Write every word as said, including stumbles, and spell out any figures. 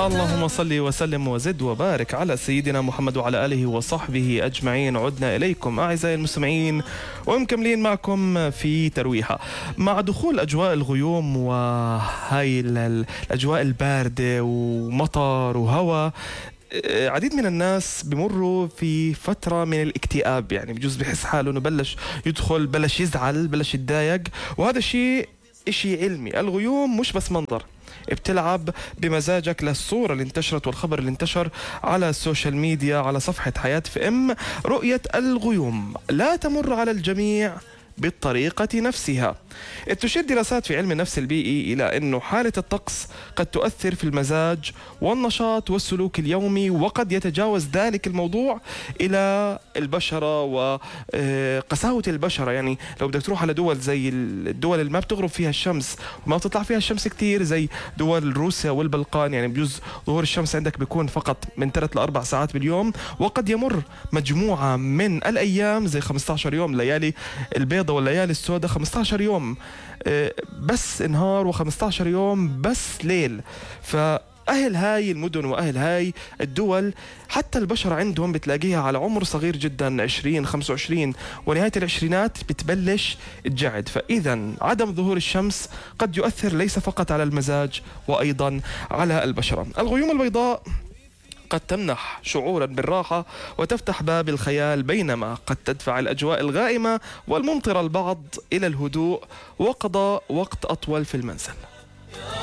اللهم صل وسلم وزد وبارك على سيدنا محمد وعلى آله وصحبه أجمعين. عدنا إليكم أعزائي المستمعين ومكملين معكم في ترويحة مع دخول أجواء الغيوم وهاي الأجواء الباردة ومطر وهواء. عديد من الناس بمروا في فترة من الاكتئاب، يعني بجوز بحس حاله انه بلش يدخل، بلش يزعل، بلش يتضايق، وهذا الشيء اشي علمي. الغيوم مش بس منظر بتلعب بمزاجك، للصورة اللي انتشرت والخبر اللي انتشر على السوشيال ميديا على صفحة حياة في ام. رؤية الغيوم لا تمر على الجميع بالطريقة نفسها. تشير دراسات في علم النفس البيئي إلى أن حالة الطقس قد تؤثر في المزاج والنشاط والسلوك اليومي، وقد يتجاوز ذلك الموضوع إلى البشرة وقساوة البشرة. يعني لو بدك تروح على دول زي الدول اللي ما بتغرب فيها الشمس وما بتطلع فيها الشمس كتير زي دول روسيا والبلقان، يعني بجوز ظهور الشمس عندك بيكون فقط من ثلاث لأربع ساعات باليوم، وقد يمر مجموعة من الأيام زي خمسة عشر يوم، ليالي البيضة والليالي السوداء خمسة عشر يوم بس نهار وخمسة عشر يوم بس ليل. فأهل هاي المدن وأهل هاي الدول حتى البشر عندهم بتلاقيها على عمر صغير جدا، عشرين خمسة وعشرين، ونهاية العشرينات بتبلش الجعد. فإذا عدم ظهور الشمس قد يؤثر ليس فقط على المزاج وأيضا على البشرة. الغيوم البيضاء قد تمنح شعورا بالراحة وتفتح باب الخيال، بينما قد تدفع الأجواء الغائمة والممطرة البعض إلى الهدوء وقضاء وقت أطول في المنزل.